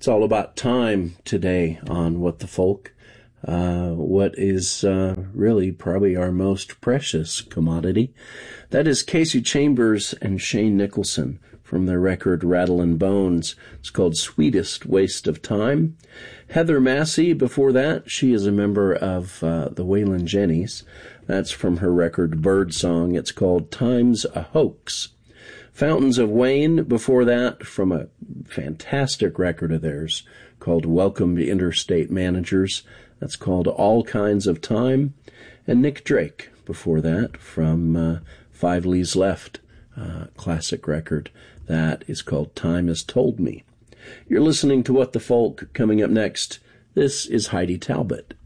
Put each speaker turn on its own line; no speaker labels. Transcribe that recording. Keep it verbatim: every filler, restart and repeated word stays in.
It's all about time today on What the Folk. Uh, what is uh, really probably our most precious commodity. That is Casey Chambers and Shane Nicholson from their record Rattlin' Bones. It's called Sweetest Waste of Time. Heather Massey, before that, she is a member of uh, the Waylon Jennys. That's from her record Birdsong. It's called Time's a Hoax. Fountains of Wayne, before that, from a fantastic record of theirs called Welcome to Interstate Managers. That's called All Kinds of Time. And Nick Drake, before that, from uh, Five Leaves Left, uh, classic record. That is called Time Has Told Me. You're listening to What the Folk. Coming up next, this is Heidi Talbot.